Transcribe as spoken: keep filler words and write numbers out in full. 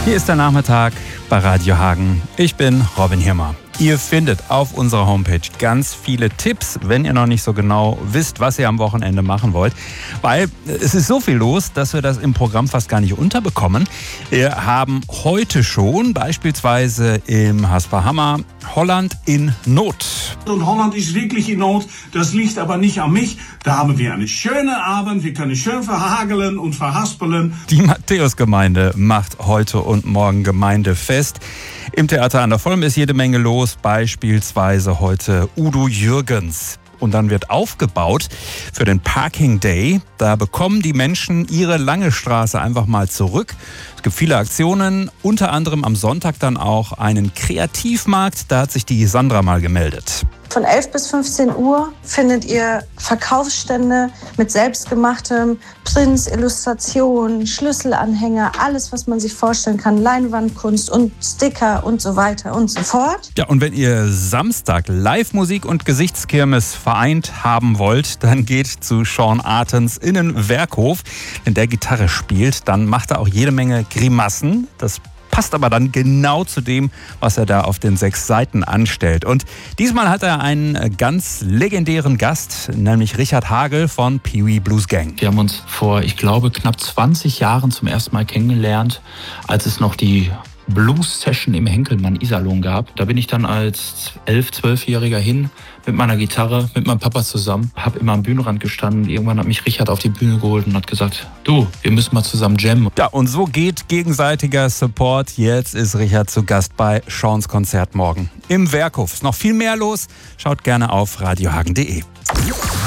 Hier ist der Nachmittag bei Radio Hagen. Ich bin Robin Hirmer. Ihr findet auf unserer Homepage ganz viele Tipps, wenn ihr noch nicht so genau wisst, was ihr am Wochenende machen wollt. Weil es ist so viel los, dass wir das im Programm fast gar nicht unterbekommen. Wir haben heute schon beispielsweise im Hasper Hammer Holland in Not. Und Holland ist wirklich in Not. Das liegt aber nicht an mich. Da haben wir einen schönen Abend. Wir können schön verhageln und verhaspeln. Die Matthäusgemeinde macht heute und morgen Gemeindefest. Im Theater an der Vollm ist jede Menge los, beispielsweise heute Udo Jürgens. Und dann wird aufgebaut für den Parking Day. Da bekommen die Menschen ihre lange Straße einfach mal zurück. Es gibt viele Aktionen, unter anderem am Sonntag dann auch einen Kreativmarkt. Da hat sich die Sandra mal gemeldet. Von elf bis fünfzehn Uhr findet ihr Verkaufsstände mit selbstgemachtem Prints, Illustrationen, Schlüsselanhänger, alles, was man sich vorstellen kann, Leinwandkunst und Sticker und so weiter und so fort. Ja, und wenn ihr Samstag Live-Musik und Gesichtskirmes vereint haben wollt, dann geht zu Sean Artens in den Werkhof. Wenn der Gitarre spielt, dann macht er auch jede Menge Grimassen. Das passt aber dann genau zu dem, was er da auf den sechs Seiten anstellt. Und diesmal hat er einen ganz legendären Gast, nämlich Richard Hagel von Pee Wee Blues Gang. Wir haben uns vor, ich glaube, knapp zwanzig Jahren zum ersten Mal kennengelernt, als es noch die Blues-Session im Henkelmann Iserlohn gab. Da bin ich dann als elf-, zwölfjähriger hin mit meiner Gitarre, mit meinem Papa zusammen, habe immer am Bühnenrand gestanden. Irgendwann hat mich Richard auf die Bühne geholt und hat gesagt, du, wir müssen mal zusammen jammen. Ja, und so geht gegenseitiger Support. Jetzt ist Richard zu Gast bei Seans Konzert morgen im Werkhof. Ist noch viel mehr los. Schaut gerne auf radiohagen punkt de.